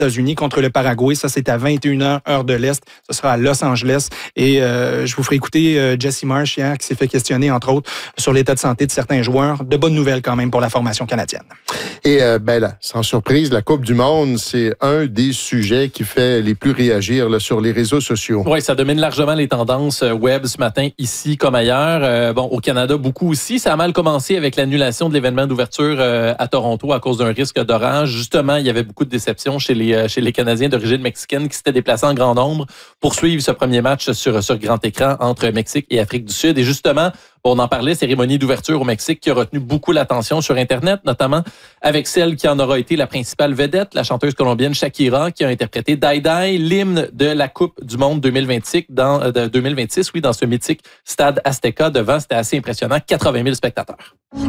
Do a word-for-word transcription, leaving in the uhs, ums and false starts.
États-Unis contre le Paraguay. Ça, c'est à vingt et une heures, heure de l'Est. Ce sera à Los Angeles. Et euh, je vous ferai écouter euh, Jesse Marsh hier, qui s'est fait questionner, entre autres, sur l'état de santé de certains joueurs. De bonnes nouvelles quand même pour la formation canadienne. Et euh, ben là, sans surprise, la Coupe du Monde, c'est un des sujets qui fait les plus réagir là, sur les réseaux sociaux. Oui, ça domine largement les tendances web ce matin, ici comme ailleurs. Euh, bon, au Canada, beaucoup aussi. Ça a mal commencé avec l'annulation de l'événement d'ouverture euh, à Toronto à cause d'un risque d'orage. Justement, il y avait beaucoup de déceptions chez les, euh, chez les Canadiens d'origine mexicaine qui s'étaient déplacés en grand nombre pour suivre ce premier match sur, sur grand écran entre Mexique et Afrique du Sud. Et justement, on en parlait, cérémonie d'ouverture au Mexique qui a retenu beaucoup l'attention sur Internet, notamment avec celle qui en aura été la principale vedette, la chanteuse colombienne Shakira, qui a interprété Die Die, l'hymne de la Coupe du Monde deux mille vingt-six, dans, euh, deux mille vingt-six, oui, dans ce mythique stade Azteca devant, c'était assez impressionnant, quatre-vingt mille spectateurs.